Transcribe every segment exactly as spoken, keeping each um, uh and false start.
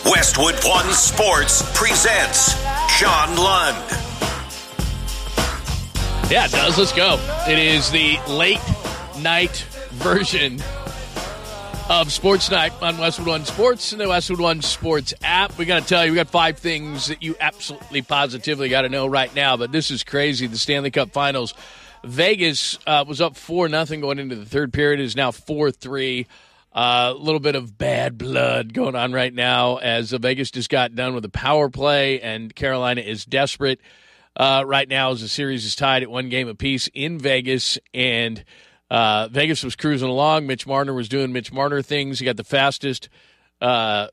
Westwood One Sports presents Sean Lund. Yeah, it does. Let's go. It is the late night version of Sports Night on Westwood One Sports and the Westwood One Sports app. We got to tell you, we got five things that you absolutely positively got to know right now, but this is crazy. The Stanley Cup Finals. Vegas uh, was up four nothing going into the third period. It is now four three. A uh, little bit of bad blood going on right now as uh, Vegas just got done with a power play, and Carolina is desperate uh, right now as the series is tied at one game apiece in Vegas. And uh, Vegas was cruising along. Mitch Marner was doing Mitch Marner things. He got the fastest uh,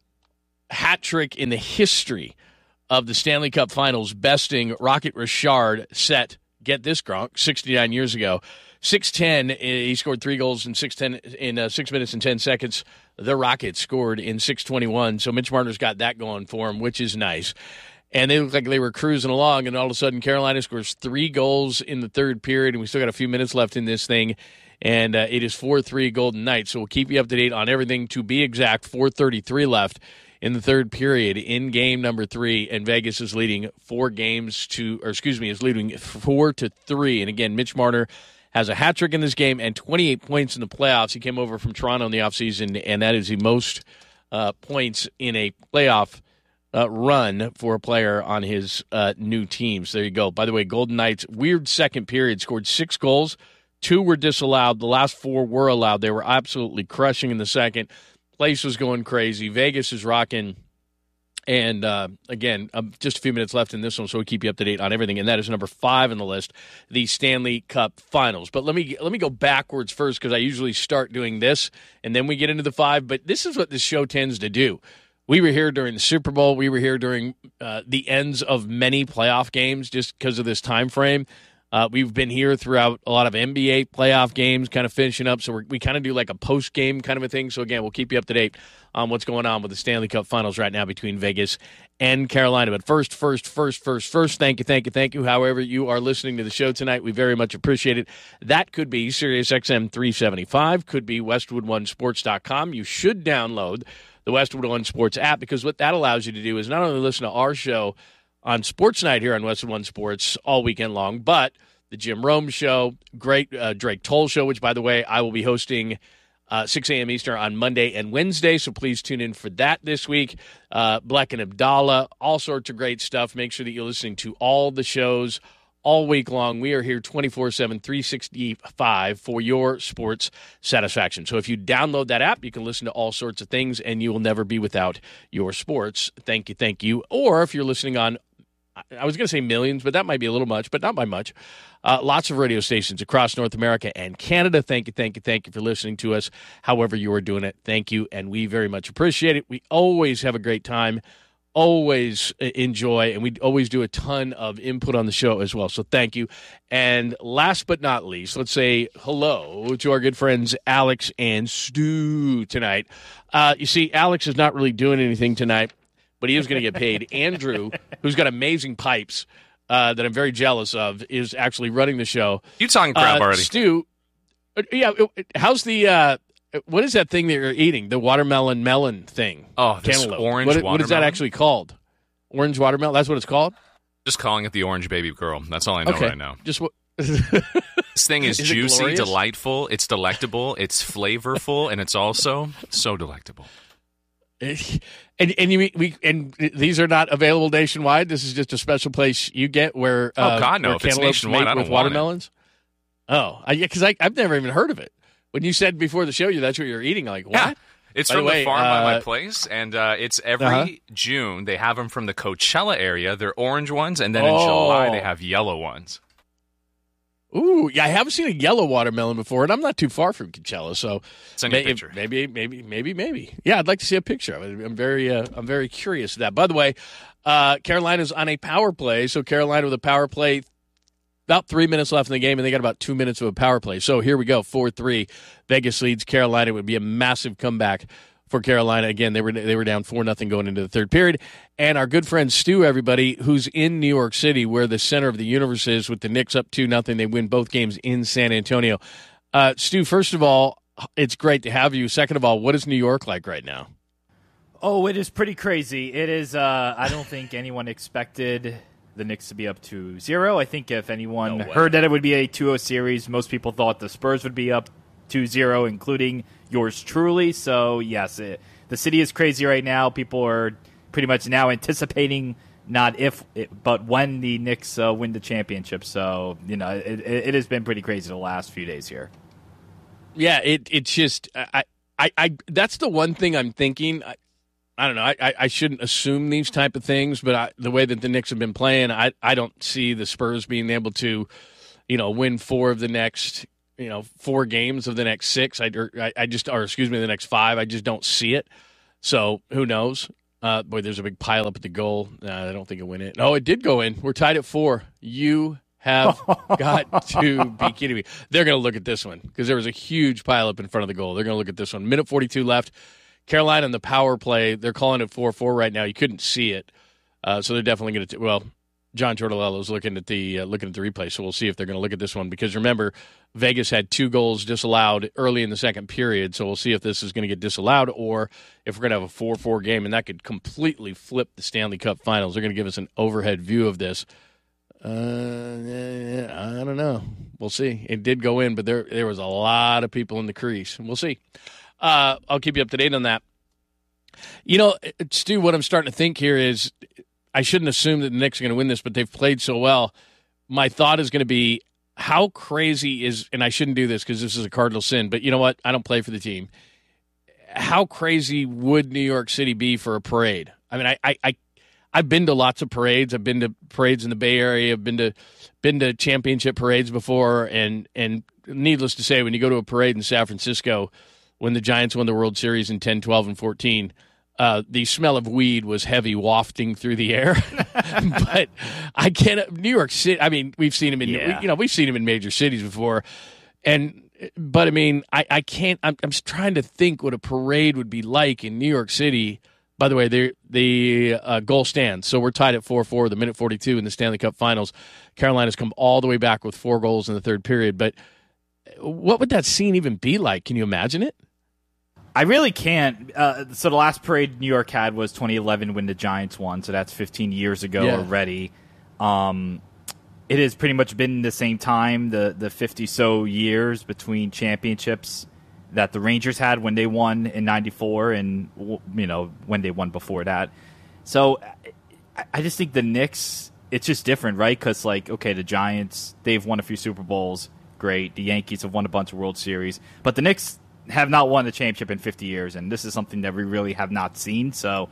hat trick in the history of the Stanley Cup Finals, besting Rocket Richard, set, get this, Gronk, sixty-nine years ago. six ten, he scored three goals in six ten in uh, six minutes and ten seconds. The Rockets scored in six twenty-one, so Mitch Marner's got that going for him, which is nice. And they looked like they were cruising along, and all of a sudden Carolina scores three goals in the third period, and we still got a few minutes left in this thing, and uh, it is four three Golden Knights. So we'll keep you up to date on everything. To be exact, four thirty-three left in the third period in game number three, and Vegas is leading four games to, or excuse me, is leading four to three. And again, Mitch Marner has a hat trick in this game and twenty-eight points in the playoffs. He came over from Toronto in the offseason, and that is the most uh, points in a playoff uh, run for a player on his uh, new team. So there you go. By the way, Golden Knights, weird second period, scored six goals. Two were disallowed. The last four were allowed. They were absolutely crushing in the second. Place was going crazy. Vegas is rocking. And, uh, again, um, just a few minutes left in this one, so we'll keep you up to date on everything. And that is number five on the list, the Stanley Cup Finals. But let me let me go backwards first, because I usually start doing this, and then we get into the five. But this is what this show tends to do. We were here during the Super Bowl. We were here during uh, the ends of many playoff games just because of this time frame. Uh, we've been here throughout a lot of N B A playoff games, kind of finishing up. So we're, we kind of do like a post-game kind of a thing. So, again, we'll keep you up to date on what's going on with the Stanley Cup Finals right now between Vegas and Carolina. But first, first, first, first, first, thank you, thank you, thank you. However you are listening to the show tonight, we very much appreciate it. That could be SiriusXM three seventy-five, could be Westwood One Sports dot com. You should download the Westwood One Sports app, because what that allows you to do is not only listen to our show on Sports Night here on Westwood One Sports all weekend long, but the Jim Rome Show, great uh, Drake Toll Show, which, by the way, I will be hosting uh, six a.m. Eastern on Monday and Wednesday, so please tune in for that this week. Uh, Black and Abdallah, all sorts of great stuff. Make sure that you're listening to all the shows all week long. We are here twenty-four seven, three sixty-five for your sports satisfaction. So if you download that app, you can listen to all sorts of things, and you will never be without your sports. Thank you, thank you. Or if you're listening on, I was going to say millions, but that might be a little much, but not by much. Uh, lots of radio stations across North America and Canada. Thank you, thank you, thank you for listening to us, however you are doing it. Thank you, and we very much appreciate it. We always have a great time, always enjoy, and we always do a ton of input on the show as well, so thank you. And last but not least, let's say hello to our good friends Alex and Stu tonight. Uh, you see, Alex is not really doing anything tonight, but he is going to get paid. Andrew, who's got amazing pipes uh, that I'm very jealous of, is actually running the show. You talking crap uh, already. Stu, uh, yeah, how's the, uh, what is that thing that you're eating? The watermelon melon thing. Oh, this Cantaloupe. orange what, watermelon? What is that actually called? Orange watermelon? That's what it's called? Just calling it the orange baby girl. That's all I know okay. right now. Just what? This thing is, is juicy, delightful, it's delectable, it's flavorful, and it's also so delectable. And and you we and these are not available nationwide. This is just a special place you get where oh uh, god no, where if it's cantaloupes nationwide, made I don't with want watermelons. It. Oh, I, yeah, because I've never even heard of it. When you said before the show, you that's what you're eating. I'm like what? Yeah. It's by from the, the way, farm uh, by my place, and uh, it's every uh-huh. June. They have them from the Coachella area. They're orange ones, and then in oh. July they have yellow ones. Ooh, yeah, I haven't seen a yellow watermelon before, and I'm not too far from Coachella, so Send me a picture. Maybe, maybe, maybe, maybe. Yeah, I'd like to see a picture of it. I'm very, uh, I'm very curious of that. By the way, uh, Carolina's on a power play, so Carolina with a power play. About three minutes left in the game, and they got about two minutes of a power play. So here we go, four three. Vegas leads Carolina. It would be a massive comeback for Carolina. Again, they were they were down four nothing going into the third period. And our good friend Stu, everybody, who's in New York City, where the center of the universe is, with the Knicks up two nothing. They win both games in San Antonio. Uh, Stu, first of all, it's great to have you. Second of all, what is New York like right now? Oh, it is pretty crazy. It is. Uh, I don't think anyone expected the Knicks to be up two zero. I think if anyone No way. heard that it would be a two oh series, most people thought the Spurs would be up two zero, including yours truly. So, yes, it, the city is crazy right now. People are pretty much now anticipating not if, it, but when the Knicks uh, win the championship. So, you know, it, it, it has been pretty crazy the last few days here. Yeah, it it's just I I, I that's the one thing I'm thinking. I, I don't know. I, I shouldn't assume these type of things, but I, the way that the Knicks have been playing, I I don't see the Spurs being able to, you know, win four of the next, you know, four games of the next six. I or, I, I just or excuse me, the next five. I just don't see it. So who knows? Uh, boy, there's a big pile up at the goal. Uh, I don't think it'll win it. Oh, it did go in. We're tied at four. You have got to be kidding me. They're going to look at this one because there was a huge pile up in front of the goal. They're going to look at this one. Minute forty-two left. Carolina on the power play, they're calling it four four right now. You couldn't see it. Uh, so they're definitely going to – well, John Tortorella's looking at the uh, looking at the replay, so we'll see if they're going to look at this one. Because remember, Vegas had two goals disallowed early in the second period, so we'll see if this is going to get disallowed or if we're going to have a four four game, and that could completely flip the Stanley Cup Finals. They're going to give us an overhead view of this. Uh, I don't know. We'll see. It did go in, but there there was a lot of people in the crease. We'll see. Uh, I'll keep you up to date on that. You know, Stu, what I'm starting to think here is I shouldn't assume that the Knicks are going to win this, but they've played so well. My thought is going to be how crazy is, and I shouldn't do this because this is a cardinal sin, but you know what? I don't play for the team. How crazy would New York City be for a parade? I mean, I, I, I I've been to lots of parades. I've been to parades in the Bay Area. I've been to been to championship parades before, and and needless to say, when you go to a parade in San Francisco, when the Giants won the World Series in ten, twelve, and fourteen, uh, the smell of weed was heavy wafting through the air. But I can't. New York City. I mean, we've seen him in Yeah. you know we've seen him in major cities before, and but I mean, I, I can't. I'm, I'm just trying to think what a parade would be like in New York City. By the way, the the uh, goal stands. So we're tied at four four, the minute forty-two in the Stanley Cup Finals. Carolina's come all the way back with four goals in the third period. But what would that scene even be like? Can you imagine it? I really can't. Uh, so the last parade New York had was twenty eleven when the Giants won, so that's fifteen years ago Yeah. already. Um, it has pretty much been the same time, the the fifty-so years between championships that the Rangers had when they won in ninety-four and, you know, when they won before that. So I, I just think the Knicks, it's just different, right? Because, like, okay, the Giants, they've won a few Super Bowls. Great. The Yankees have won a bunch of World Series. But the Knicks have not won a championship in fifty years, and this is something that we really have not seen. So,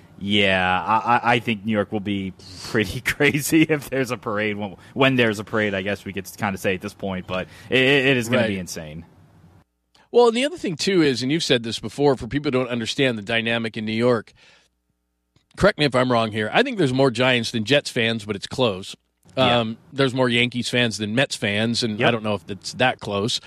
yeah, I, I think New York will be pretty crazy if there's a parade. When, when there's a parade, I guess we could kind of say at this point, but it, it is going Right. to be insane. Well, and the other thing, too, is, and you've said this before, for people who don't understand the dynamic in New York, correct me if I'm wrong here, I think there's more Giants than Jets fans, but it's close. Yeah. Um, there's more Yankees fans than Mets fans, and Yep. I don't know if it's that close.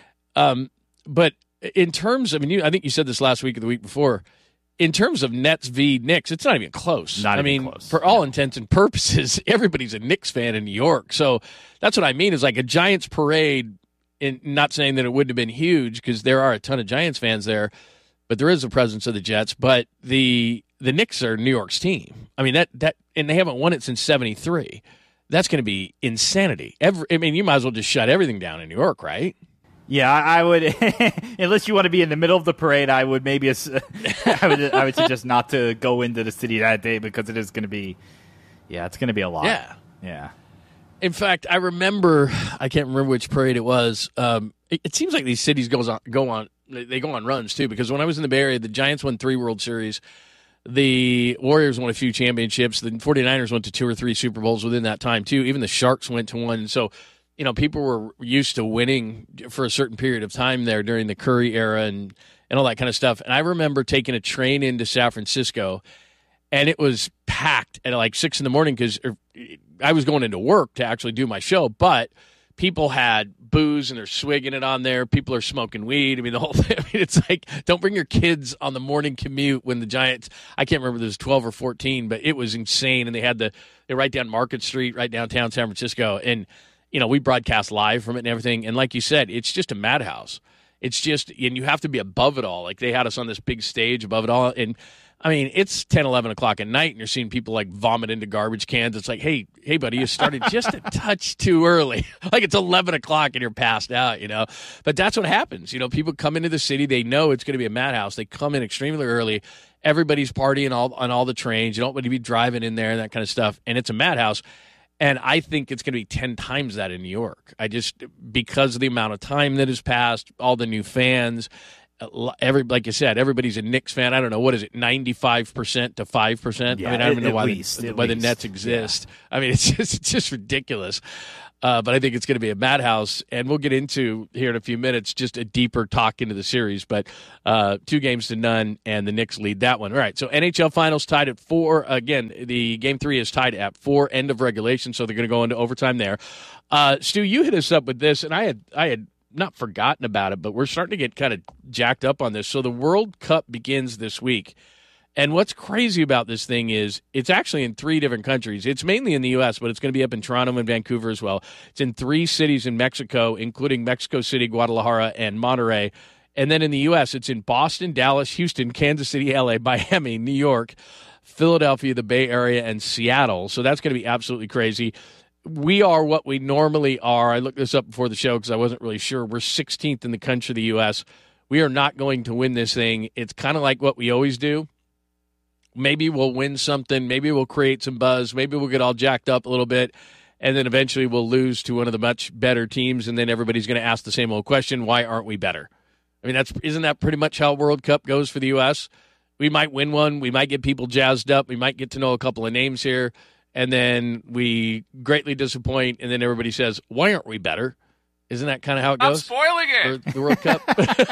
Um, but in terms of, I mean, you, I think you said this last week or the week before, in terms of Nets v. Knicks, it's not even close. Not I even mean, close. for all No. intents and purposes, everybody's a Knicks fan in New York. So that's what I mean is like a Giants parade, and not saying that it wouldn't have been huge because there are a ton of Giants fans there, but there is a presence of the Jets. But the the Knicks are New York's team. I mean, that, that and they haven't won it since seventy-three. That's going to be insanity. Every, I mean, you might as well just shut everything down in New York, right? Yeah, I, I would, unless you want to be in the middle of the parade, I would maybe, I would, I would suggest not to go into the city that day because it is going to be, yeah, it's going to be a lot. Yeah. Yeah. In fact, I remember, I can't remember which parade it was. Um, it, it seems like these cities goes on, go on, they go on runs too, because when I was in the Bay Area, the Giants won three World Series. The Warriors won a few championships. The 49ers went to two or three Super Bowls within that time too. Even the Sharks went to one. So, you know, people were used to winning for a certain period of time there during the Curry era and, and all that kind of stuff. And I remember taking a train into San Francisco, and it was packed at like six in the morning because I was going into work to actually do my show, but people had booze and they're swigging it on there. People are smoking weed. I mean, the whole thing. I mean, it's like, don't bring your kids on the morning commute when the Giants, I can't remember if it was twelve or fourteen, but it was insane. And they had the, they right down Market Street, right downtown San Francisco. And, you know, we broadcast live from it and everything. And like you said, it's just a madhouse. It's just, and you have to be above it all. Like they had us on this big stage above it all. And I mean, it's ten, eleven o'clock at night, and you're seeing people like vomit into garbage cans. It's like, hey, hey, buddy, you started just a touch too early. Like it's eleven o'clock and you're passed out, you know. But that's what happens. You know, people come into the city. They know it's going to be a madhouse. They come in extremely early. Everybody's partying all, on all the trains. You don't want to be driving in there and that kind of stuff. And it's a madhouse. And I think it's going to be ten times that in New York. I just, because of the amount of time that has passed, all the new fans, every like you said, everybody's a Knicks fan. I don't know, what is it, ninety-five percent to five percent? Yeah, I mean, I don't even know why, least, the, why the Nets exist. Yeah. I mean, it's just, it's just ridiculous. Uh, but I think it's going to be a madhouse, and we'll get into here in a few minutes just a deeper talk into the series. But uh, two games to none, and the Knicks lead that one. All right, so N H L Finals tied at four. Again, the game three is tied at four, end of regulation, so they're going to go into overtime there. Uh, Stu, you hit us up with this, and I had I had not forgotten about it, but we're starting to get kind of jacked up on this. So the World Cup begins this week. And what's crazy about this thing is it's actually in three different countries. It's mainly in the U S, but it's going to be up in Toronto and Vancouver as well. It's in three cities in Mexico, including Mexico City, Guadalajara, and Monterrey. And then in the U S, it's in Boston, Dallas, Houston, Kansas City, L A, Miami, New York, Philadelphia, the Bay Area, and Seattle. So that's going to be absolutely crazy. We are what we normally are. I looked this up before the show because I wasn't really sure. We're sixteenth in the country, the U S. We are not going to win this thing. It's kind of like what we always do. Maybe we'll win something. Maybe we'll create some buzz. Maybe we'll get all jacked up a little bit, and then eventually we'll lose to one of the much better teams, and then everybody's going to ask the same old question, why aren't we better? I mean, that's isn't that pretty much how World Cup goes for the U S? We might win one. We might get people jazzed up. We might get to know a couple of names here, and then we greatly disappoint, and then everybody says, why aren't we better? Isn't that kind of how it goes? I'm spoiling it. For the World Cup.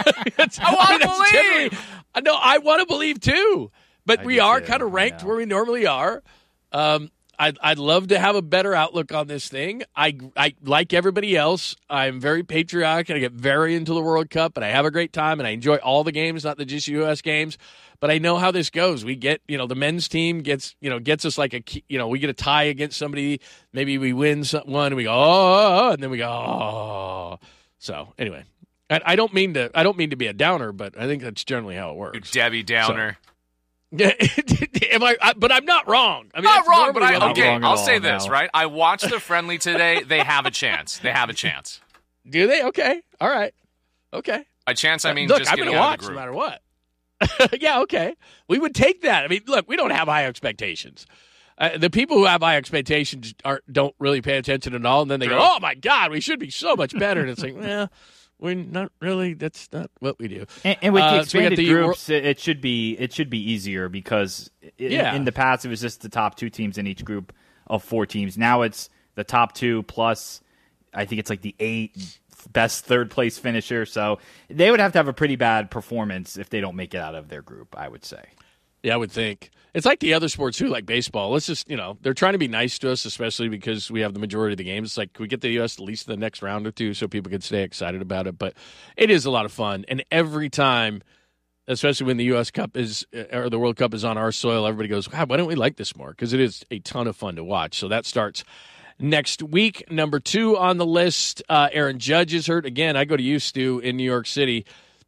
I want to believe. I know. I want to believe, too. But I we are too. kind of ranked where we normally are. Um, I'd, I'd love to have a better outlook on this thing. I, I like everybody else. I'm very patriotic, and I get very into the World Cup, and I have a great time, and I enjoy all the games, not the just U S games. But I know how this goes. We get, you know, the men's team gets, you know, gets us like a, you know, we get a tie against somebody. Maybe we win one, and we go, oh, and then we go, oh. So anyway, I, I don't mean to, I don't mean to be a downer, but I think that's generally how it works. Debbie Downer. So, Am I, I? But I'm not wrong. I mean, not wrong, but I not okay. wrong I'll all, say this, no. right? I watched the friendly today. They have a chance. They have a chance. Do they? Okay. All right. Okay. A chance. I mean, look, just I'm getting going to out of watch the no group. matter what. Yeah. Okay. We would take that. I mean, look, we don't have high expectations. Uh, the people who have high expectations aren't don't really pay attention at all, and then they True. go, "Oh my God, we should be so much better." And it's like, well, we're not really. That's not what we do. And, and with the Uh, so we got expanded the- groups, it, it should be it should be easier because in, Yeah. in the past it was just the top two teams in each group of four teams. Now it's the top two plus I think it's like the eight best third place finisher. So they would have to have a pretty bad performance if they don't make it out of their group, I would say. Yeah, I would think. It's like the other sports, too, like baseball. Let's just, you know, they're trying to be nice to us, especially because we have the majority of the games. It's like, can we get the U S at least the next round or two so people can stay excited about it? But it is a lot of fun. And every time, especially when the U S Cup is, or the World Cup is on our soil, everybody goes, wow, why don't we like this more? Because it is a ton of fun to watch. So that starts next week. Number two on the list, uh, Aaron Judge is hurt. Again, I go to you, Stu, in New York City.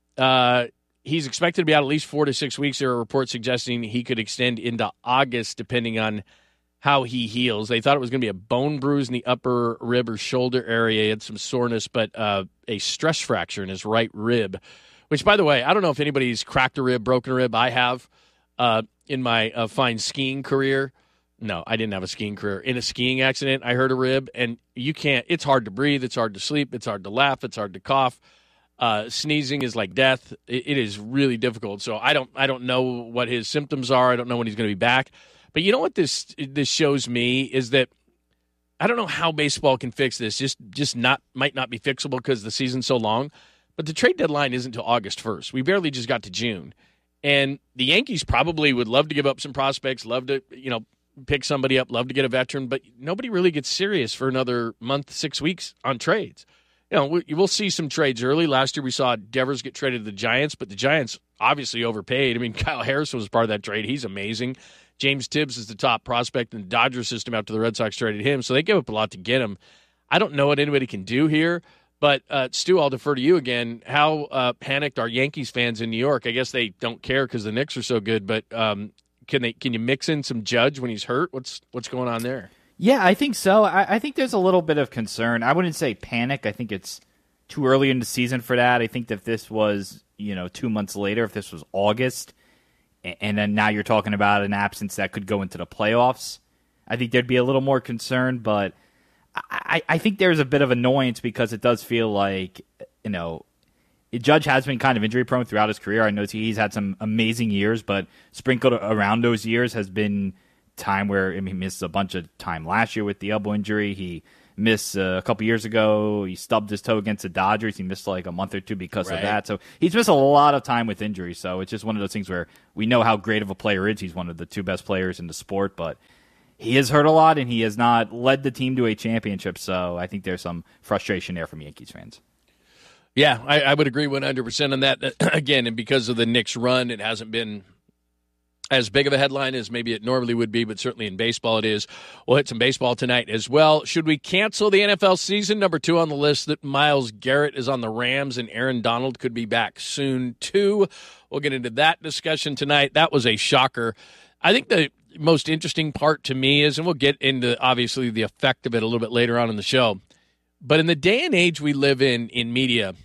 Uh, He's expected to be out at least four to six weeks. There are reports suggesting he could extend into August, depending on how he heals. They thought it was going to be a bone bruise in the upper rib or shoulder area. He had some soreness, but uh, a stress fracture in his right rib, which, by the way, I don't know if anybody's cracked a rib, broken a rib. I have uh, in my uh, fine skiing career. No, I didn't have a skiing career. In a skiing accident, I hurt a rib, and you can't – it's hard to breathe. It's hard to sleep. It's hard to laugh. It's hard to cough. Uh, sneezing is like death. It, it is really difficult. So I don't, I don't know what his symptoms are. I don't know when he's going to be back. But you know what this this shows me is that I don't know how baseball can fix this. Just, just not might not be fixable because the season's so long. But the trade deadline isn't until August first. We barely just got to June, and the Yankees probably would love to give up some prospects, love to you know pick somebody up, love to get a veteran, but nobody really gets serious for another month, six weeks on trades. You know, we, we'll see some trades early. Last year we saw Devers get traded to the Giants, but the Giants obviously overpaid. I mean, Kyle Harrison was part of that trade. He's amazing. James Tibbs is the top prospect in the Dodgers system after the Red Sox traded him, so they gave up a lot to get him. I don't know what anybody can do here, But, uh, Stu, I'll defer to you again. How uh, panicked are Yankees fans in New York? I guess they don't care because the Knicks are so good, but um, can they? Can you mix in some Judge when he's hurt? What's what's going on there? Yeah, I think so. I, I think there's a little bit of concern. I wouldn't say panic. I think it's too early in the season for that. I think that if this was, you know, two months later, if this was August, and then now you're talking about an absence that could go into the playoffs, I think there'd be a little more concern, but I, I think there's a bit of annoyance because it does feel like, you know, Judge has been kind of injury prone throughout his career. I know he's had some amazing years, but sprinkled around those years has been time where I mean, he missed a bunch of time last year with the elbow injury. He missed uh, a couple years ago. He stubbed his toe against the Dodgers. He missed like a month or two because right. of that. So he's missed a lot of time with injury. So it's just one of those things where we know how great of a player he is. He's one of the two best players in the sport, but he has hurt a lot, and he has not led the team to a championship, so I think there's some frustration there from Yankees fans. Yeah, I, I would agree one hundred percent on that. Again, and because of the Knicks' run, it hasn't been as big of a headline as maybe it normally would be, but certainly in baseball it is. We'll hit some baseball tonight as well. Should we cancel the N F L season? Number two on the list, that Myles Garrett is on the Rams, and Aaron Donald could be back soon, too. We'll get into that discussion tonight. That was a shocker. I think the most interesting part to me is, and we'll get into obviously the effect of it a little bit later on in the show, but in the day and age we live in in media,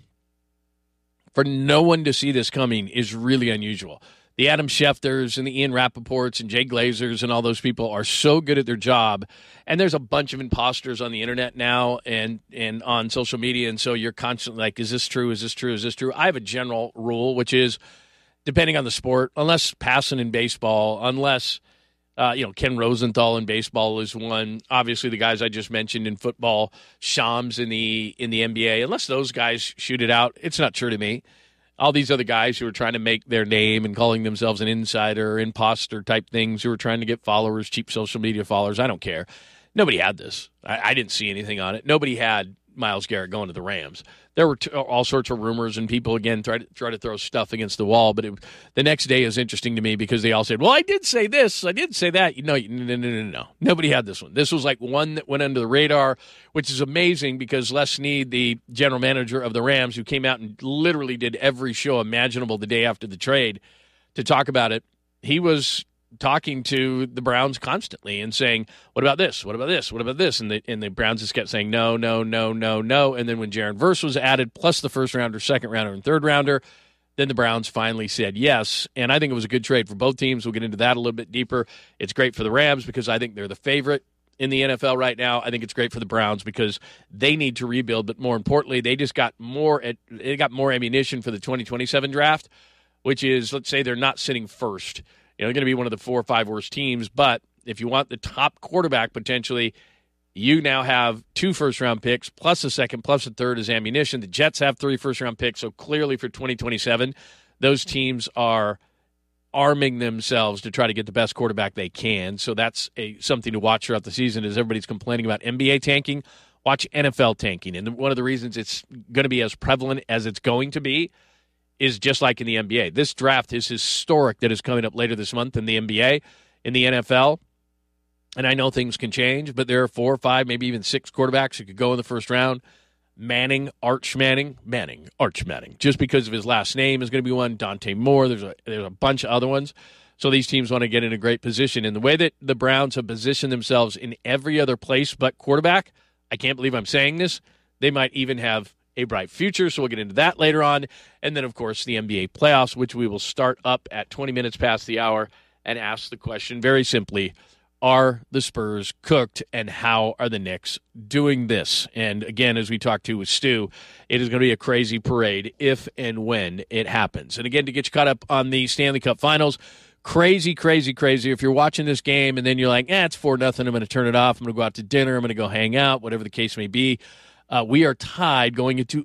for no one to see this coming is really unusual. The Adam Schefters and the Ian Rappaports and Jay Glazers and all those people are so good at their job, and there's a bunch of imposters on the internet now and and on social media, and so you're constantly like, is this true, is this true, is this true? I have a general rule, which is, depending on the sport, unless passing in baseball, unless Uh, you know, Ken Rosenthal in baseball is one. Obviously, the guys I just mentioned in football, Shams in the in the N B A. Unless those guys shoot it out, it's not true to me. All these other guys who are trying to make their name and calling themselves an insider, imposter type things, who are trying to get followers, cheap social media followers, I don't care. Nobody had this. I, I didn't see anything on it. Nobody had Myles Garrett going to the Rams. There were t- all sorts of rumors, and people, again, try to, try to throw stuff against the wall. But it, the next day is interesting to me because they all said, well, I did say this, I did say that. You know, no, no, no, no, no. Nobody had this one. This was like one that went under the radar, which is amazing because Les Snead, the general manager of the Rams, who came out and literally did every show imaginable the day after the trade to talk about it, he was talking to the Browns constantly and saying, what about this? What about this? What about this? And the, and the Browns just kept saying, no, no, no, no, no. And then when Jaron Verse was added, plus the first rounder, second rounder, and third rounder, then the Browns finally said yes. And I think it was a good trade for both teams. We'll get into that a little bit deeper. It's great for the Rams because I think they're the favorite in the N F L right now. I think it's great for the Browns because they need to rebuild, but more importantly, they just got more, they got more ammunition for the twenty twenty-seven draft, which is, let's say they're not sitting first. You know, they're going to be one of the four or five worst teams, but if you want the top quarterback potentially, you now have two first-round picks, plus a second, plus a third as ammunition. The Jets have three first-round picks, so clearly for twenty twenty-seven, those teams are arming themselves to try to get the best quarterback they can. So that's a something to watch throughout the season. As everybody's complaining about N B A tanking, watch N F L tanking. And one of the reasons it's going to be as prevalent as it's going to be is just like in the N B A. This draft is historic that is coming up later this month in the N B A. In the N F L, and I know things can change, but there are four or five, maybe even six quarterbacks who could go in the first round. Manning, Arch Manning, Manning, Arch Manning, just because of his last name is going to be one. Dante Moore, there's a, there's a bunch of other ones. So these teams want to get in a great position. And the way that the Browns have positioned themselves in every other place but quarterback, I can't believe I'm saying this, they might even have a bright future, so we'll get into that later on. And then, of course, the N B A playoffs, which we will start up at twenty minutes past the hour and ask the question very simply, are the Spurs cooked, and how are the Knicks doing this? And again, as we talked to with Stu, it is going to be a crazy parade if and when it happens. And again, to get you caught up on the Stanley Cup Finals, crazy, crazy, crazy. If you're watching this game and then you're like, eh, it's four nothing, I'm going to turn it off, I'm going to go out to dinner, I'm going to go hang out, whatever the case may be, uh, we are tied going into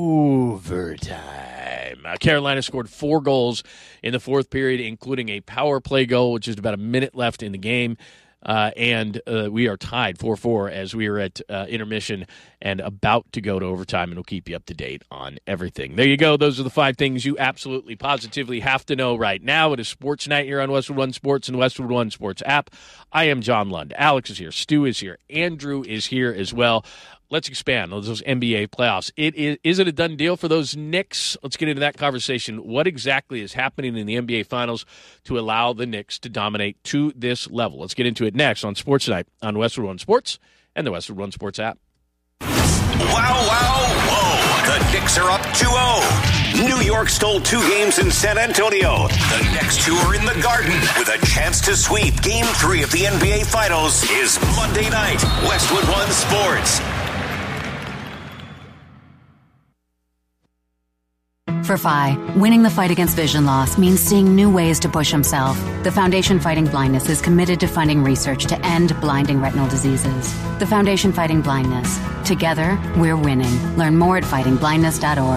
overtime. Uh, Carolina scored four goals in the fourth period, including a power play goal, which is about a minute left in the game. Uh, and uh, we are tied four four as we are at uh, intermission and about to go to overtime, and we'll keep you up to date on everything. There you go. Those are the five things you absolutely, positively have to know right now. It is Sports Night here on Westwood One Sports and Westwood One Sports app. I am John Lund. Alex is here. Stu is here. Andrew is here as well. let's expand on those N B A playoffs. It is, is it a done deal for those Knicks? Let's get into that conversation. What exactly is happening in the N B A Finals to allow the Knicks to dominate to this level? Let's get into it next on Sports Night on Westwood One Sports and the Westwood One Sports app. Wow, wow, whoa. The Knicks are up two oh. New York stole two games in San Antonio. The next two are in the Garden with a chance to sweep Game three of the N B A Finals is Monday night. Westwood One Sports. For Phi, winning the fight against vision loss means seeing new ways to push himself. The Foundation Fighting Blindness is committed to funding research to end blinding retinal diseases. The Foundation Fighting Blindness. Together, we're winning. Learn more at fighting blindness dot org.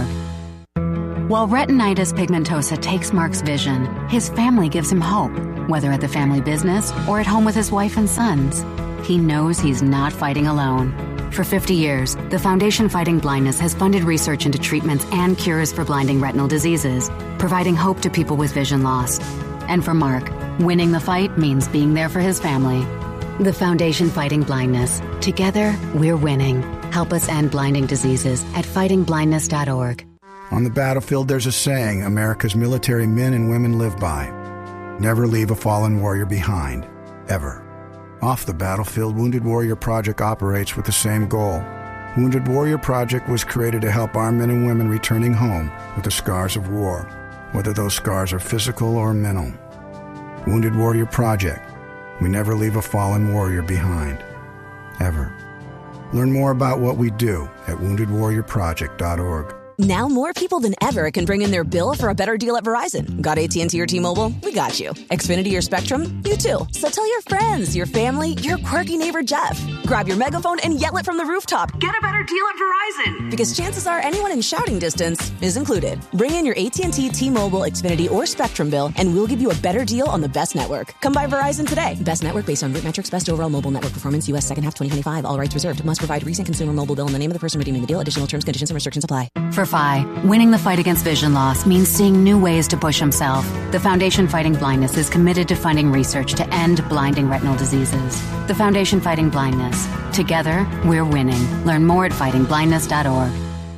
While retinitis pigmentosa takes Mark's vision, his family gives him hope, whether at the family business or at home with his wife and sons. He knows he's not fighting alone. For fifty years, the Foundation Fighting Blindness has funded research into treatments and cures for blinding retinal diseases, providing hope to people with vision loss. And for Mark, winning the fight means being there for his family. The Foundation Fighting Blindness. Together, we're winning. Help us end blinding diseases at fighting blindness dot org. On the battlefield, there's a saying America's military men and women live by. Never leave a fallen warrior behind, ever. Off the battlefield, Wounded Warrior Project operates with the same goal. Wounded Warrior Project was created to help our men and women returning home with the scars of war, whether those scars are physical or mental. Wounded Warrior Project. We never leave a fallen warrior behind, ever. Learn more about what we do at wounded warrior project dot org. Now more people than ever can bring in their bill for a better deal at Verizon. Got A T and T or T-Mobile? We got you. Xfinity or Spectrum? You too. So tell your friends, your family, your quirky neighbor Jeff. Grab your megaphone and yell it from the rooftop. Get a better deal at Verizon. Because chances are anyone in shouting distance is included. Bring in your A T and T, T-Mobile, Xfinity, or Spectrum bill and we'll give you a better deal on the best network. Come by Verizon today. Best network based on root metrics, best overall mobile network performance, U S second half twenty twenty-five. All rights reserved. Must provide recent consumer mobile bill and the name of the person redeeming the deal. Additional terms, conditions, and restrictions apply. For Phi, winning the fight against vision loss means seeing new ways to push himself. The Foundation Fighting Blindness is committed to funding research to end blinding retinal diseases. The Foundation Fighting Blindness. Together, we're winning. Learn more at fighting blindness dot org.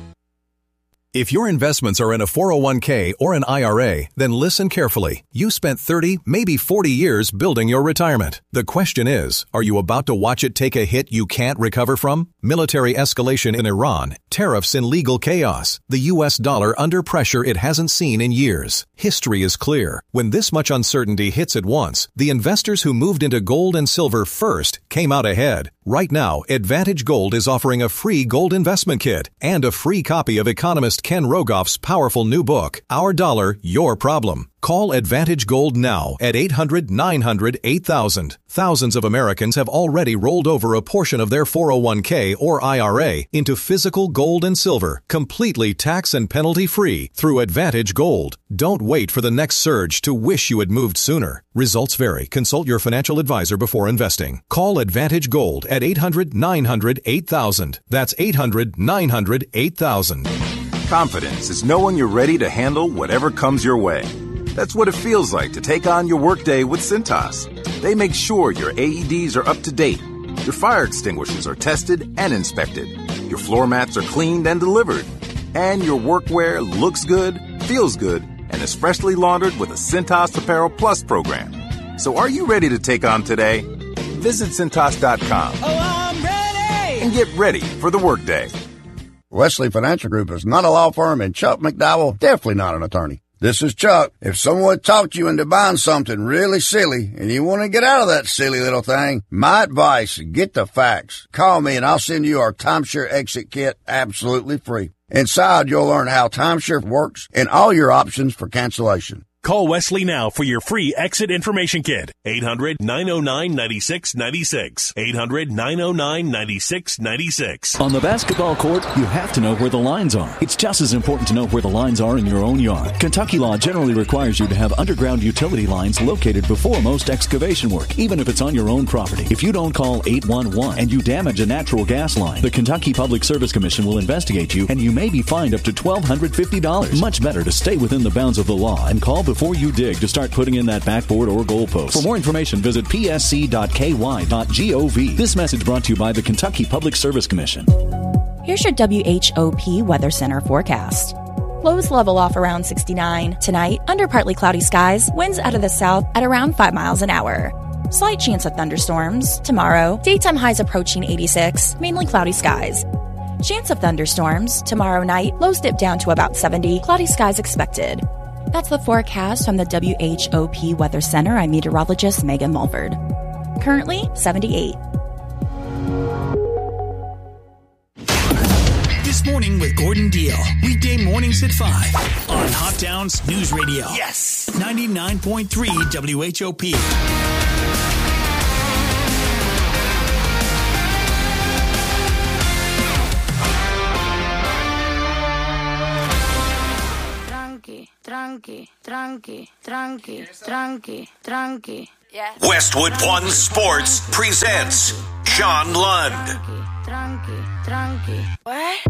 If your investments are in a four oh one k or an I R A, then listen carefully. You spent thirty, maybe forty years building your retirement. The question is, are you about to watch it take a hit you can't recover from? Military escalation in Iran, tariffs and legal chaos, the U S dollar under pressure it hasn't seen in years. History is clear. When this much uncertainty hits at once, the investors who moved into gold and silver first came out ahead. Right now, Advantage Gold is offering a free gold investment kit and a free copy of economist Ken Rogoff's powerful new book, Our Dollar, Your Problem. Call Advantage Gold now at eight hundred, nine hundred, eight thousand. Thousands of Americans have already rolled over a portion of their four oh one k or I R A into physical gold and silver, completely tax and penalty free through Advantage Gold. Don't wait for the next surge to wish you had moved sooner. Results vary. Consult your financial advisor before investing. Call Advantage Gold at eight hundred, nine hundred, eight thousand. That's eight hundred, nine hundred, eight thousand. Confidence is knowing you're ready to handle whatever comes your way. That's what it feels like to take on your workday with Cintas. They make sure your A E Ds are up to date, your fire extinguishers are tested and inspected, your floor mats are cleaned and delivered, and your workwear looks good, feels good, and is freshly laundered with a Cintas Apparel Plus program. So are you ready to take on today? Visit Cintas dot com. Oh, I'm ready! And get ready for the workday. Wesley Financial Group is not a law firm, and Chuck McDowell definitely not an attorney. This is Chuck. If someone talked you into buying something really silly and you want to get out of that silly little thing, my advice, get the facts. Call me and I'll send you our timeshare exit kit absolutely free. Inside, you'll learn how timeshare works and all your options for cancellation. Call Wesley now for your free exit information kit. eight hundred, nine oh nine, nine six nine six. eight hundred, nine oh nine, nine six nine six. On the basketball court, you have to know where the lines are. It's just as important to know where the lines are in your own yard. Kentucky law generally requires you to have underground utility lines located before most excavation work, even if it's on your own property. If you don't call eight one one and you damage a natural gas line, the Kentucky Public Service Commission will investigate you and you may be fined up to one thousand two hundred fifty dollars. Much better to stay within the bounds of the law and call before you dig to start putting in that backboard or goalpost. For more information, visit p s c dot k y dot gov. This message brought to you by the Kentucky Public Service Commission. Here's your W H O P Weather Center forecast. Lows level off around sixty-nine. Tonight, under partly cloudy skies, winds out of the south at around five miles an hour. Slight chance of thunderstorms. Tomorrow, daytime highs approaching eighty-six, mainly cloudy skies. Chance of thunderstorms. Tomorrow night, lows dip down to about seventy, cloudy skies expected. That's the forecast from the W H O P Weather Center. I'm meteorologist Megan Mulford. Currently, seventy-eight. This Morning with Gordon Deal. Weekday mornings at five on Hot Downs News Radio. Yes. ninety-nine point three W H O P. Tranqui, tranqui, tranqui, tranqui, tranqui, tranqui. Westwood One Sports presents Sean Lund. Tranqui, tranqui. What?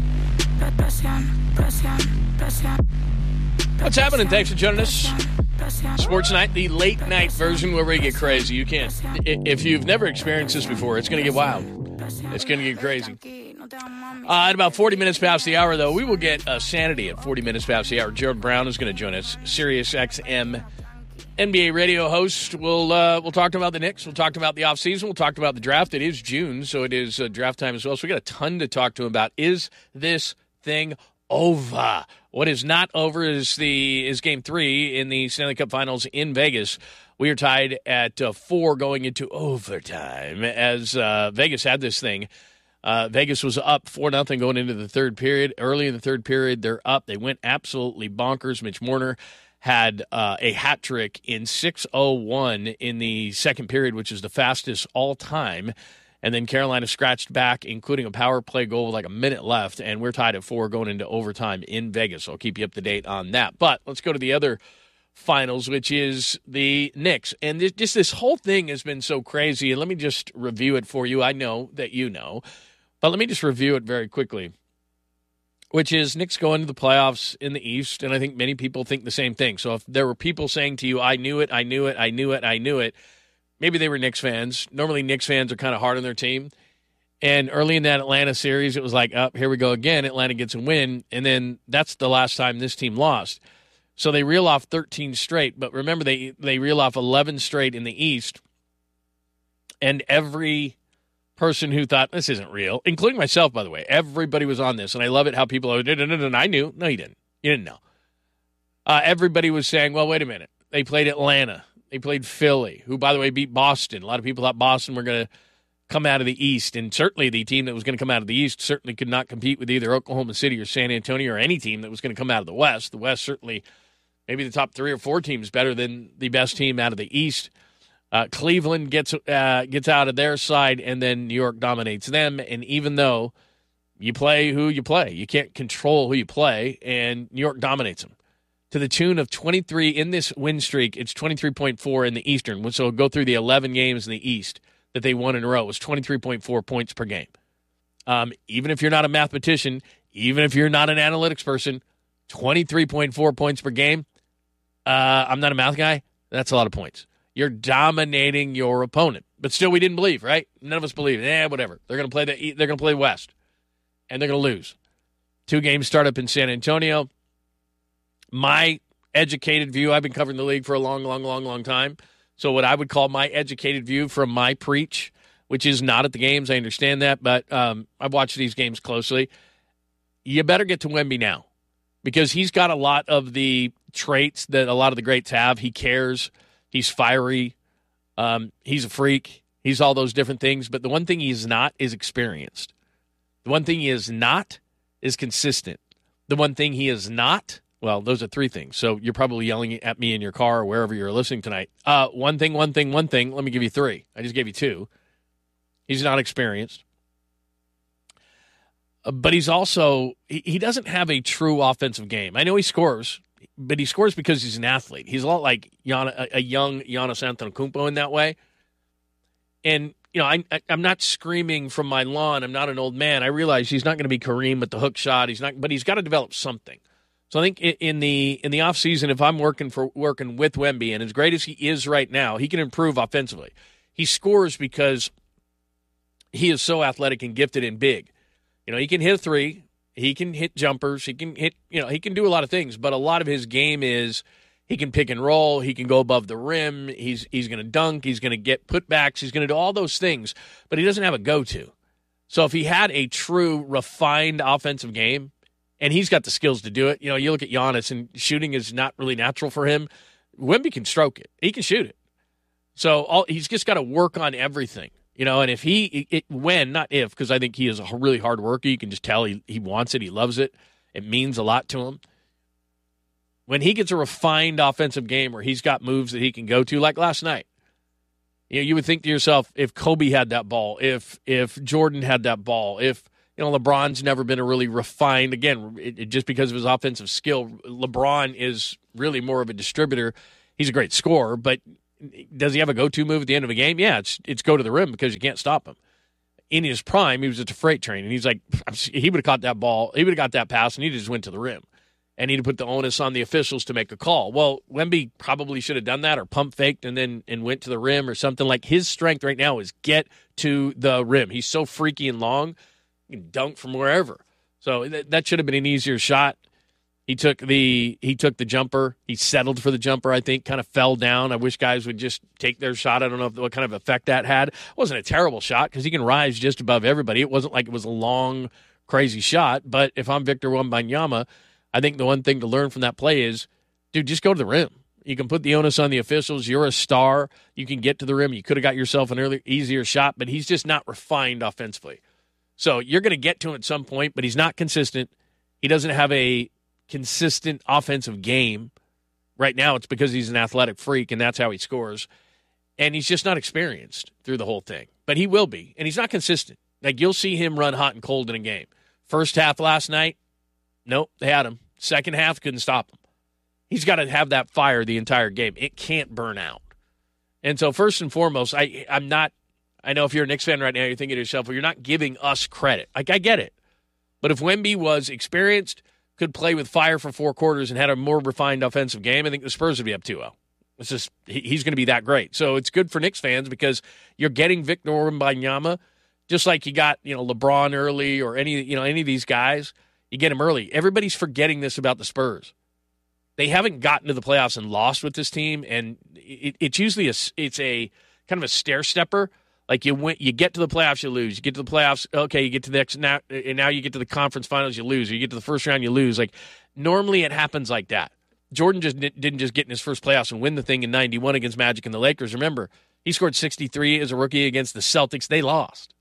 Presión, presión, presión. What's happening? Thanks for joining us. Sports Night, the late night version where we get crazy. You can't. If you've never experienced this before, it's going to get wild. It's going to get crazy. Uh, at about forty minutes past the hour, though, we will get uh, Sanity at forty minutes past the hour. Gerald Brown is going to join us, Sirius X M N B A radio host. We'll uh, we'll talk about the Knicks. We'll talk about the offseason. We'll talk about the draft. It is June, so it is uh, draft time as well. So we got a ton to talk to him about. Is this thing over? What is not over is the is Game Three in the Stanley Cup Finals in Vegas. We are tied at uh, four going into overtime as uh, Vegas had this thing. Uh, Vegas was up four nothing going into the third period. Early in the third period, they're up. They went absolutely bonkers. Mitch Marner had uh, a hat trick in six oh one in the second period, which is the fastest all time. And then Carolina scratched back, including a power play goal with like a minute left, and we're tied at four going into overtime in Vegas. So I'll keep you up to date on that. But let's go to the other finals, which is the Knicks. And this, just this whole thing has been so crazy. And let me just review it for you. I know that you know, but let me just review it very quickly, which is Knicks go into the playoffs in the East, and I think many people think the same thing. So if there were people saying to you, I knew it, I knew it, I knew it, I knew it, maybe they were Knicks fans. Normally Knicks fans are kind of hard on their team. And early in that Atlanta series, it was like, oh, here we go again. Atlanta gets a win, and then that's the last time this team lost. So they reel off thirteen straight, but remember, they, they reel off eleven straight in the East, and every person who thought this isn't real, including myself, by the way, everybody was on this, and I love it how people are, no, no, no, no, I knew. No, you didn't. You didn't know. Uh, everybody was saying, well, wait a minute. They played Atlanta. They played Philly, who, by the way, beat Boston. A lot of people thought Boston were going to come out of the East, and certainly the team that was going to come out of the East certainly could not compete with either Oklahoma City or San Antonio or any team that was going to come out of the West. The West certainly, maybe the top three or four teams better than the best team out of the East. Uh, Cleveland gets uh, gets out of their side, and then New York dominates them. And even though you play who you play, you can't control who you play, and New York dominates them to the tune of twenty-three in this win streak. It's twenty-three point four in the Eastern. So go through the eleven games in the East that they won in a row. It was twenty-three point four points per game. Um, even if you're not a mathematician, even if you're not an analytics person, twenty-three point four points per game. Uh, I'm not a math guy. That's a lot of points. You're dominating your opponent, but still, we didn't believe, right? None of us believed. Eh, whatever. They're going to play the. They're going to play West, and they're going to lose. Two games start up in San Antonio. My educated view. I've been covering the league for a long, long, long, long time. So what I would call my educated view from my preach, which is not at the games. I understand that, but um, I've watched these games closely. You better get to Wemby now, because he's got a lot of the traits that a lot of the greats have. He cares. He's fiery. Um, he's a freak. He's all those different things. But the one thing he is not is experienced. The one thing he is not is consistent. The one thing he is not, well, those are three things. So you're probably yelling at me in your car or wherever you're listening tonight. Uh, one thing, one thing, one thing. Let me give you three. I just gave you two. He's not experienced. Uh, but he's also, he, he doesn't have a true offensive game. I know he scores, but he scores because he's an athlete. He's a lot like Gian, a, a young Giannis Antetokounmpo in that way. And, you know, I, I, I'm not screaming from my lawn. I'm not an old man. I realize he's not going to be Kareem with the hook shot. He's not, but he's got to develop something. So I think in the in the offseason, if I'm working for working with Wemby, and as great as he is right now, he can improve offensively. He scores because he is so athletic and gifted and big. You You know, he can hit a three. He can hit jumpers. He can hit, you know, he can do a lot of things. But a lot of his game is he can pick and roll. He can go above the rim. He's he's going to dunk. He's going to get putbacks. He's going to do all those things. But he doesn't have a go-to. So if he had a true refined offensive game, and he's got the skills to do it, you know, you look at Giannis, and shooting is not really natural for him. Wemby can stroke it. He can shoot it. So all, he's just got to work on everything. You know, and if he, it, when, not if, because I think he is a really hard worker. You can just tell he, he wants it. He loves it. It means a lot to him. When he gets a refined offensive game where he's got moves that he can go to, like last night, you know, you would think to yourself, if Kobe had that ball, if if Jordan had that ball, if, you know, LeBron's never been a really refined, again, it, it, just because of his offensive skill, LeBron is really more of a distributor. He's a great scorer, but does he have a go-to move at the end of a game? Yeah, it's it's go to the rim because you can't stop him. In his prime, he was at the freight train, and he's like, he would have caught that ball, he would have got that pass, and he just went to the rim. And he'd put the onus on the officials to make a call. Well, Wemby probably should have done that or pump faked and then and went to the rim or something. Like, his strength right now is get to the rim. He's so freaky and long, he can dunk from wherever. So th- that should have been an easier shot. He took the he took the jumper. He settled for the jumper, I think, kind of fell down. I wish guys would just take their shot. I don't know if, what kind of effect that had. It wasn't a terrible shot because he can rise just above everybody. It wasn't like it was a long, crazy shot. But if I'm Victor Wembanyama, I think the one thing to learn from that play is, dude, just go to the rim. You can put the onus on the officials. You're a star. You can get to the rim. You could have got yourself an early, easier shot, but he's just not refined offensively. So you're going to get to him at some point, but he's not consistent. He doesn't have a consistent offensive game. Right now it's because he's an athletic freak, and that's how he scores. And he's just not experienced through the whole thing. But he will be, and he's not consistent. Like, you'll see him run hot and cold in a game. First half last night, nope, they had him. Second half, couldn't stop him. He's got to have that fire the entire game. It can't burn out. And so first and foremost, I, I'm not – I know if you're a Knicks fan right now, you're thinking to yourself, well, you're not giving us credit. Like, I get it. But if Wemby was experienced, could play with fire for four quarters, and had a more refined offensive game, I think the Spurs would be up two oh. It's just he, he's going to be that great. So it's good for Knicks fans because you're getting Victor Wembanyama just like you got, you know, LeBron early or any, you know, any of these guys. You get them early. Everybody's forgetting this about the Spurs. They haven't gotten to the playoffs and lost with this team, and it, it's usually a it's a kind of a stair stepper. Like, you win, you get to the playoffs, you lose. You get to the playoffs, okay, you get to the next now, and now you get to the conference finals, you lose. Or you get to the first round, you lose. Like, normally it happens like that. Jordan just didn't just get in his first playoffs and win the thing in ninety-one against Magic and the Lakers. Remember, he scored sixty-three as a rookie against the Celtics. They lost.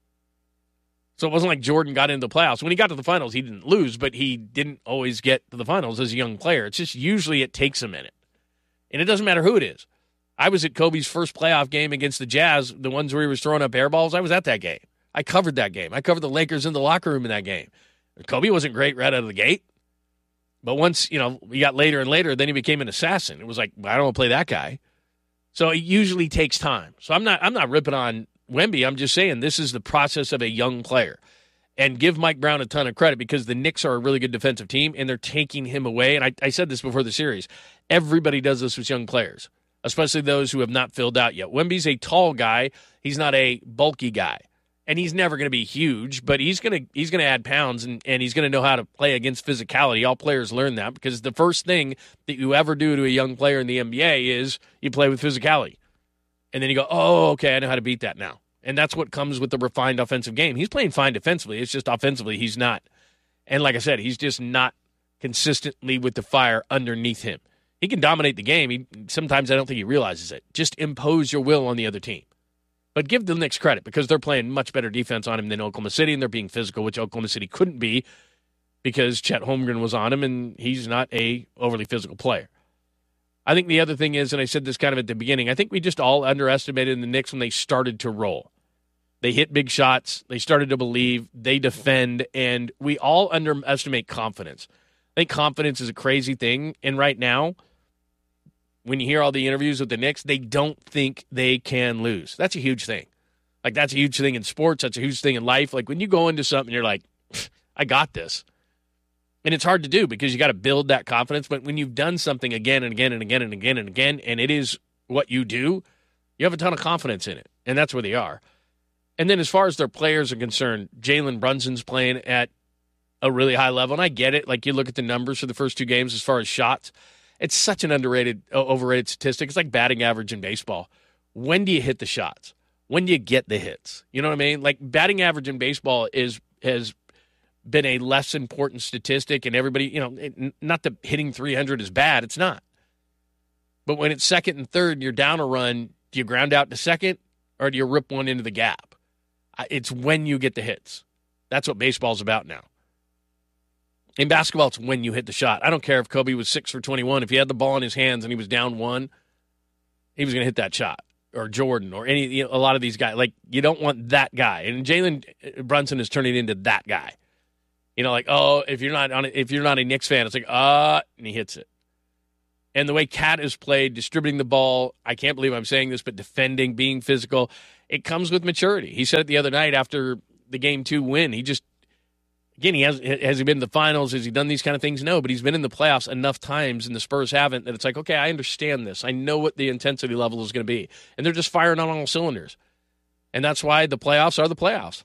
So it wasn't like Jordan got into the playoffs. When he got to the finals, he didn't lose, but he didn't always get to the finals as a young player. It's just usually it takes a minute. And it doesn't matter who it is. I was at Kobe's first playoff game against the Jazz, the ones where he was throwing up air balls. I was at that game. I covered that game. I covered the Lakers in the locker room in that game. Kobe wasn't great right out of the gate. But once, you know, we got later and later, then he became an assassin. It was like, I don't want to play that guy. So it usually takes time. So I'm not I'm not ripping on Wemby. I'm just saying this is the process of a young player. And give Mike Brown a ton of credit because the Knicks are a really good defensive team, and they're taking him away. And I, I said this before the series. Everybody does this with young players, especially those who have not filled out yet. Wemby's a tall guy. He's not a bulky guy. And he's never going to be huge, but he's going to he's going to add pounds, and, and he's going to know how to play against physicality. All players learn that because the first thing that you ever do to a young player in the N B A is you play with physicality. And then you go, oh, okay, I know how to beat that now. And that's what comes with the refined offensive game. He's playing fine defensively. It's just offensively he's not. And like I said, he's just not consistently with the fire underneath him. He can dominate the game. He, sometimes I don't think he realizes it. Just impose your will on the other team. But give the Knicks credit because they're playing much better defense on him than Oklahoma City, and they're being physical, which Oklahoma City couldn't be because Chet Holmgren was on him, and he's not a overly physical player. I think the other thing is, and I said this kind of at the beginning, I think we just all underestimated the Knicks when they started to roll. They hit big shots. They started to believe. They defend, and we all underestimate confidence. I think confidence is a crazy thing, and right now, when you hear all the interviews with the Knicks, they don't think they can lose. That's a huge thing. Like, that's a huge thing in sports. That's a huge thing in life. Like, when you go into something, you're like, I got this. And it's hard to do because you got to build that confidence. But when you've done something again and again and again and again and again, and it is what you do, you have a ton of confidence in it. And that's where they are. And then as far as their players are concerned, Jalen Brunson's playing at a really high level. And I get it. Like, you look at the numbers for the first two games as far as shots. It's such an underrated, overrated statistic. It's like batting average in baseball. When do you hit the shots? When do you get the hits? You know what I mean? Like, batting average in baseball is has been a less important statistic, and everybody, you know, it, not that hitting three hundred is bad. It's not. But when it's second and third and you're down a run, do you ground out to second or do you rip one into the gap? It's when you get the hits. That's what baseball's about now. In basketball, it's when you hit the shot. I don't care if Kobe was six for twenty-one. If he had the ball in his hands and he was down one, he was going to hit that shot. Or Jordan, or any, you know, a lot of these guys. Like, you don't want that guy. And Jalen Brunson is turning into that guy. You know, like, oh, if you're not on, if you're not a Knicks fan, it's like, uh, and he hits it. And the way Cat has played, distributing the ball, I can't believe I'm saying this, but defending, being physical, it comes with maturity. He said it the other night after the game two win. He just, again, he has has he been in the finals? Has he done these kind of things? No, but he's been in the playoffs enough times, and the Spurs haven't, that it's like, okay, I understand this. I know what the intensity level is going to be. And they're just firing on all cylinders. And that's why the playoffs are the playoffs.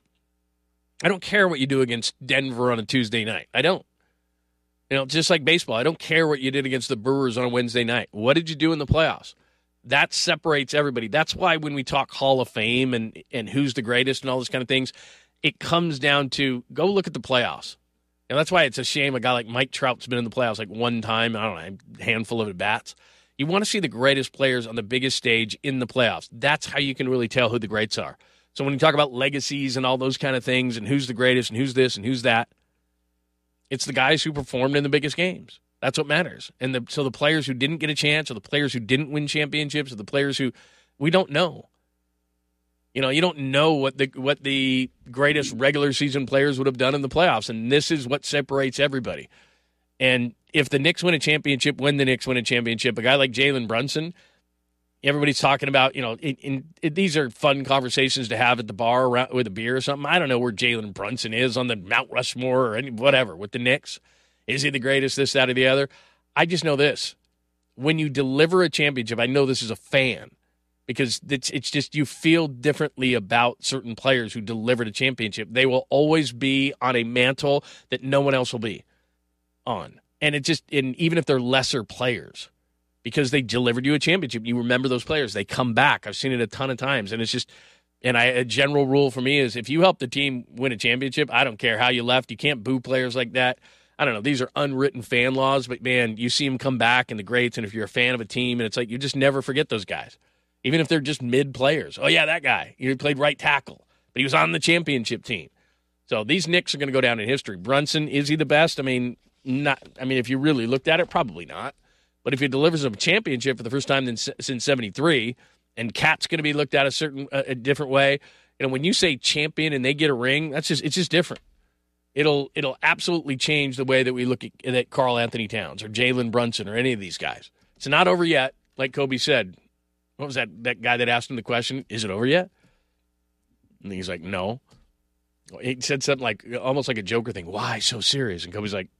I don't care what you do against Denver on a Tuesday night. I don't. You know, just like baseball, I don't care what you did against the Brewers on a Wednesday night. What did you do in the playoffs? That separates everybody. That's why when we talk Hall of Fame and, and who's the greatest and all those kind of things, it comes down to go look at the playoffs. And that's why it's a shame a guy like Mike Trout's been in the playoffs like one time, I don't know, a handful of at-bats. You want to see the greatest players on the biggest stage in the playoffs. That's how you can really tell who the greats are. So when you talk about legacies and all those kind of things and who's the greatest and who's this and who's that, it's the guys who performed in the biggest games. That's what matters. And the, so the players who didn't get a chance, or the players who didn't win championships, or the players who we don't know. You know, you don't know what the what the greatest regular season players would have done in the playoffs, and this is what separates everybody. And if the Knicks win a championship, when the Knicks win a championship, a guy like Jalen Brunson, everybody's talking about, you know, in, in, in, these are fun conversations to have at the bar around, with a beer or something. I don't know where Jalen Brunson is on the Mount Rushmore or any, whatever with the Knicks. Is he the greatest, this, that, or the other? I just know this. When you deliver a championship, I know this as a fan, because it's, it's just you feel differently about certain players who delivered a championship. They will always be on a mantle that no one else will be on. And it just, and even if they're lesser players, because they delivered you a championship, you remember those players. They come back. I've seen it a ton of times. And it's just, and I, a general rule for me is if you help the team win a championship, I don't care how you left. You can't boo players like that. I don't know. These are unwritten fan laws, but, man, you see them come back in the greats, and if you're a fan of a team, and it's like you just never forget those guys, even if they're just mid players. Oh, yeah, that guy. He played right tackle, but he was on the championship team. So these Knicks are going to go down in history. Brunson, is he the best? I mean, not. I mean, if you really looked at it, probably not. But if he delivers a championship for the first time since seventy-three, and Cat's going to be looked at a certain a different way, you know, when you say champion and they get a ring, that's just it's just different. It'll it'll absolutely change the way that we look at, at Karl Anthony Towns or Jalen Brunson or any of these guys. It's not over yet, like Kobe said. What was that that guy that asked him the question? Is it over yet? And he's like, no. He said something like almost like a Joker thing. Why so serious? And Kobe's like,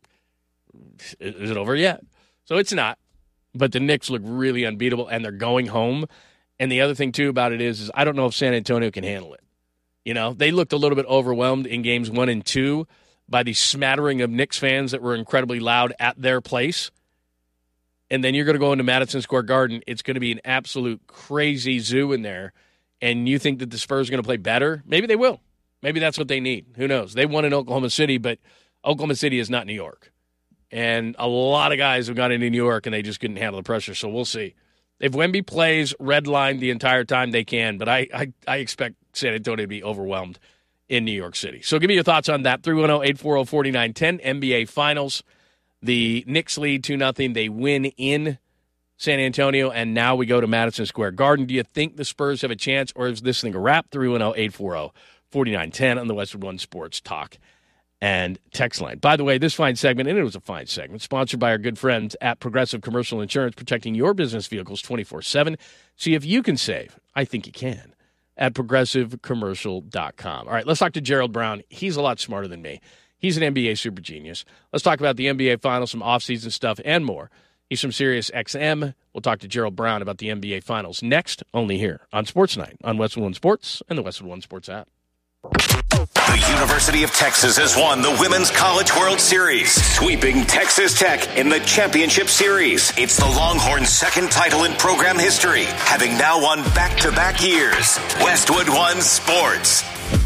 is it over yet? So it's not. But the Knicks look really unbeatable, and they're going home. And the other thing, too, about it is, is I don't know if San Antonio can handle it. You know, they looked a little bit overwhelmed in games one and two by the smattering of Knicks fans that were incredibly loud at their place. And then you're going to go into Madison Square Garden. It's going to be an absolute crazy zoo in there. And you think that the Spurs are going to play better? Maybe they will. Maybe that's what they need. Who knows? They won in Oklahoma City, but Oklahoma City is not New York. And a lot of guys have got into New York, and they just couldn't handle the pressure. So we'll see. If Wemby plays redline the entire time, they can. But I, I, I expect San Antonio to be overwhelmed in New York City. So give me your thoughts on that. three one zero, eight four zero, four nine one zero, N B A Finals. The Knicks lead two nothing. They win in San Antonio, and now we go to Madison Square Garden. Do you think the Spurs have a chance, or is this thing a wrap? three one zero, eight four zero, four nine one zero on the Westwood One Sports Talk and text line. By the way, this fine segment, and it was a fine segment, sponsored by our good friends at Progressive Commercial Insurance, protecting your business vehicles twenty-four seven. See if you can save. I think you can at progressive commercial dot com. All right, let's talk to Gerald Brown. He's a lot smarter than me. He's an N B A super genius. Let's talk about the N B A Finals, some offseason stuff, and more. He's from Sirius X M. We'll talk to Gerald Brown about the N B A Finals next, only here on Sports Night on Westwood One Sports and the Westwood One Sports app. The University of Texas has won the Women's College World Series, sweeping Texas Tech in the championship series. It's the Longhorns' second title in program history, having now won back-to-back years. Westwood One Sports.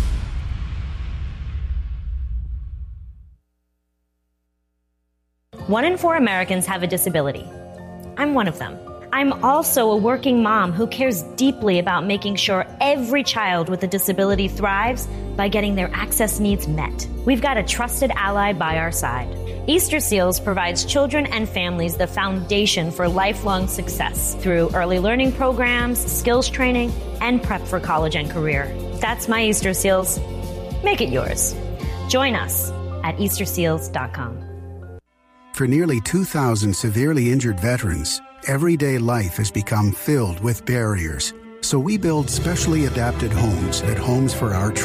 One in four Americans have a disability. I'm one of them. I'm also a working mom who cares deeply about making sure every child with a disability thrives by getting their access needs met. We've got a trusted ally by our side. Easter Seals provides children and families the foundation for lifelong success through early learning programs, skills training, and prep for college and career. That's my Easter Seals. Make it yours. Join us at easter seals dot com. For nearly two thousand severely injured veterans, everyday life has become filled with barriers. So we build specially adapted homes at Homes for Our